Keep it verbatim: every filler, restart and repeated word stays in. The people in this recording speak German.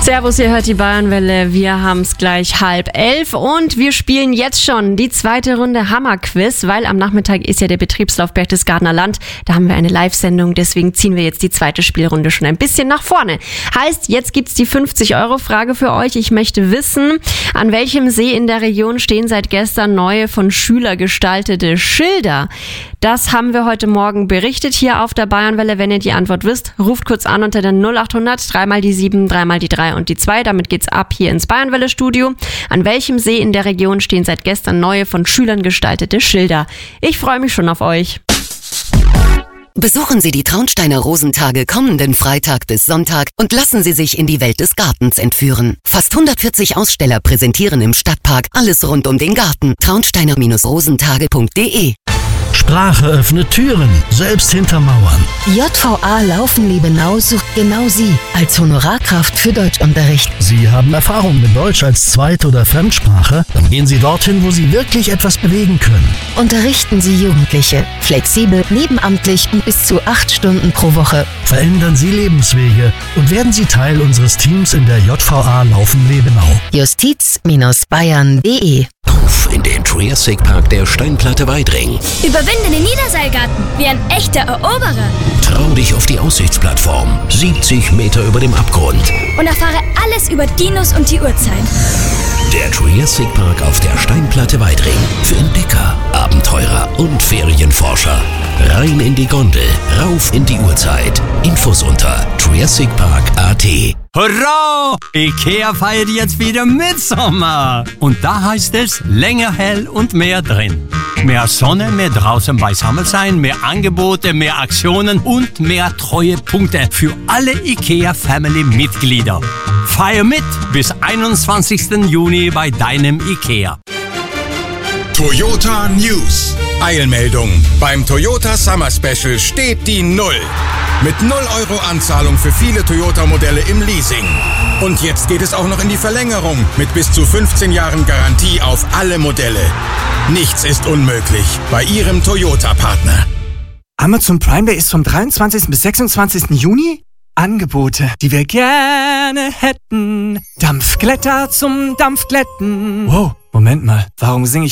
Servus, ihr hört die Bayernwelle. Wir haben es gleich halb elf und wir spielen jetzt schon die zweite Runde Hammerquiz, weil am Nachmittag ist ja der Betriebslauf Berchtesgadener Land. Da haben wir eine Live-Sendung, deswegen ziehen wir jetzt die zweite Spielrunde schon ein bisschen nach vorne. Heißt, jetzt gibt's die fünfzig-Euro-Frage für euch. Ich möchte wissen, an welchem See in der Region stehen seit gestern neue von Schüler gestaltete Schilder? Das haben wir heute Morgen berichtet hier auf der Bayernwelle. Wenn ihr die Antwort wisst, ruft kurz an unter der null acht hundert, dreimal die sieben, dreimal die drei und die zwei. Damit geht's ab hier ins Bayernwelle-Studio. An welchem See in der Region stehen seit gestern neue von Schülern gestaltete Schilder? Ich freue mich schon auf euch. Besuchen Sie die Traunsteiner Rosentage kommenden Freitag bis Sonntag und lassen Sie sich in die Welt des Gartens entführen. Fast hundertvierzig Aussteller präsentieren im Stadtpark alles rund um den Garten. traunsteiner rosentage punkt de. Sprache öffnet Türen, selbst hinter Mauern. J V A Laufen Liebenau sucht genau Sie als Honorarkraft für Deutschunterricht. Sie haben Erfahrung mit Deutsch als Zweit- oder Fremdsprache? Dann gehen Sie dorthin, wo Sie wirklich etwas bewegen können. Unterrichten Sie Jugendliche, flexibel, nebenamtlich und bis zu acht Stunden pro Woche. Verändern Sie Lebenswege und werden Sie Teil unseres Teams in der J V A Laufen Liebenau. justiz Bayern punkt de. Auf in den Triassic Park der Steinplatte Weidring. Überwinde den Niederseilgarten wie ein echter Eroberer. Trau dich auf die Aussichtsplattform, siebzig Meter über dem Abgrund. Und erfahre alles über Dinos und die Urzeit. Der Triassic Park auf der Steinplatte Weidring. Für Entdecker, Abenteurer und Ferienforscher. Rein in die Gondel, rauf in die Urzeit. Infos unter triassic park punkt a t. Hurra! IKEA feiert jetzt wieder Mitsommer. Und da heißt es länger hell und mehr drin. Mehr Sonne, mehr draußen beisammen sein, mehr Angebote, mehr Aktionen und mehr Treuepunkte für alle IKEA-Family-Mitglieder. Feier mit bis einundzwanzigsten Juni bei deinem IKEA. Toyota News. Eilmeldung. Beim Toyota Summer Special steht die Null. Mit null Euro Anzahlung für viele Toyota-Modelle im Leasing. Und jetzt geht es auch noch in die Verlängerung mit bis zu fünfzehn Jahren Garantie auf alle Modelle. Nichts ist unmöglich bei Ihrem Toyota-Partner. Amazon Prime Day ist vom dreiundzwanzigsten bis sechsundzwanzigsten Juni. Angebote, die wir gerne hätten. Dampfglätter zum Dampfglätten. Wow, Moment mal, warum singe ich